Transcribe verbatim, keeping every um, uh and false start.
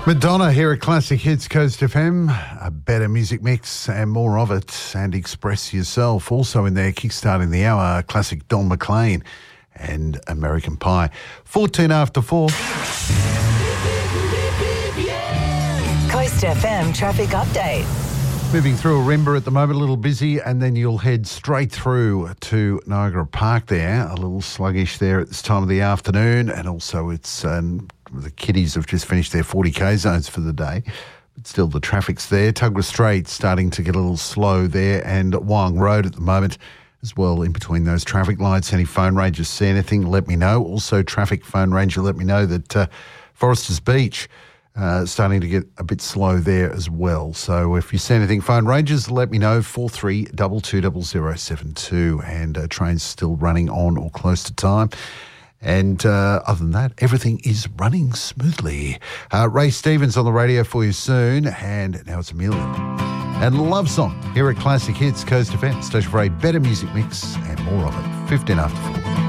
Madonna here at Classic Hits Coast F M. A better music mix and more of it. And Express Yourself. Also in there, kickstarting the hour, classic Don McLean and American Pie. fourteen after four. Coast F M traffic update. Moving through Ourimbah at the moment, a little busy, and then you'll head straight through to Niagara Park there. A little sluggish there at this time of the afternoon. And also it's... Um, the kiddies have just finished their forty K zones for the day, but still the traffic's there. Tuggerah Strait starting to get a little slow there, and Wyong Road at the moment as well in between those traffic lights. Any phone rangers see anything, let me know. Also, traffic phone ranger, let me know that uh, Foresters Beach uh, starting to get a bit slow there as well. So if you see anything, phone rangers, let me know. four three two two zero zero seven two, and uh, trains still running on or close to time. And uh, other than that, everything is running smoothly. Uh, Ray Stevens on the radio for you soon. And now it's Amelia. And Love Song here at Classic Hits Coast F M. Station for a better music mix and more of it. fifteen after four.